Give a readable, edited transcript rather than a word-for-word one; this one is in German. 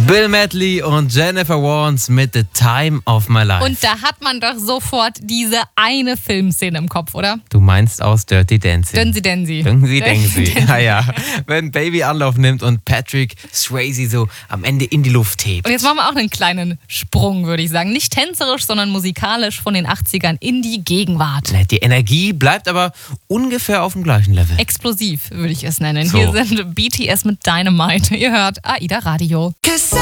Bill Medley und Jennifer Warnes mit The Time of My Life. Und da hat man doch sofort diese eine Filmszene im Kopf, oder? Du meinst aus Dirty Dancing? Dönsi Densi. Dönsi Densi. Ja. Wenn Baby Anlauf nimmt und Patrick Swayze so am Ende in die Luft hebt. Und jetzt machen wir auch einen kleinen Sprung, würde ich sagen. Nicht tänzerisch, sondern musikalisch von den 80ern in die Gegenwart. Die Energie bleibt aber ungefähr auf dem gleichen Level. Explosiv, würde ich es nennen. So. Hier sind BTS mit Dynamite. Ihr hört AIDA Radio.